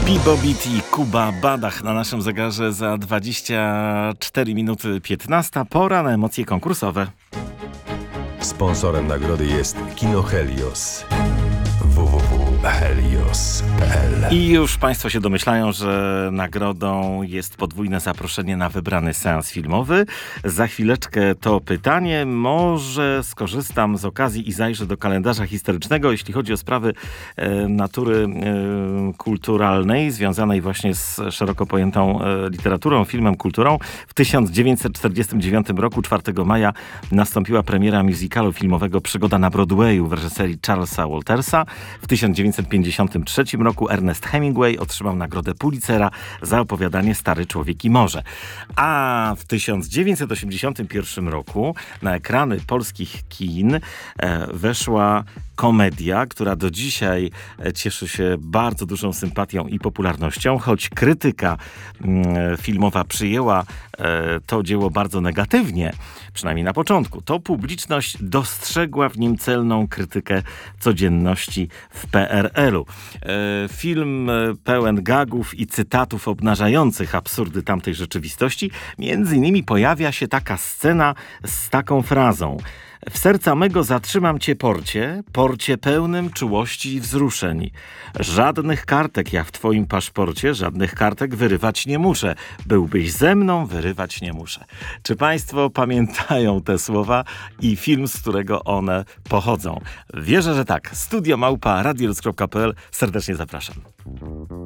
Bibobit i Kuba Badach na naszym zegarze za 24 minuty 15. Pora na emocje konkursowe. Sponsorem nagrody jest Kino Helios. www.helios.pl. I już Państwo się domyślają, że nagrodą jest podwójne zaproszenie na wybrany seans filmowy. Za chwileczkę to pytanie. Może skorzystam z okazji i zajrzę do kalendarza historycznego, jeśli chodzi o sprawy natury kulturalnej, związanej właśnie z szeroko pojętą literaturą, filmem, kulturą. W 1949 roku, 4 maja, nastąpiła premiera musicalu filmowego Przygoda na Broadwayu w reżyserii Charlesa Waltersa. W 1953 roku Ernest Hemingway otrzymał nagrodę Pulitzera za opowiadanie Stary człowiek i morze. A w 1981 roku na ekrany polskich kin weszła komedia, która do dzisiaj cieszy się bardzo dużą sympatią i popularnością, choć krytyka filmowa przyjęła to dzieło bardzo negatywnie, przynajmniej na początku. To publiczność dostrzegła w nim celną krytykę codzienności w PRL-u. Film pełen gagów i cytatów obnażających absurdy tamtej rzeczywistości. Między innymi pojawia się taka scena z taką frazą: w serca mego zatrzymam cię, porcie, porcie pełnym czułości i wzruszeń. Żadnych kartek ja w twoim paszporcie, żadnych kartek wyrywać nie muszę. Byłbyś ze mną, wyrywać nie muszę. Czy Państwo pamiętają te słowa i film, z którego one pochodzą? Wierzę, że tak. Studio @radioluz.pl. Serdecznie zapraszam.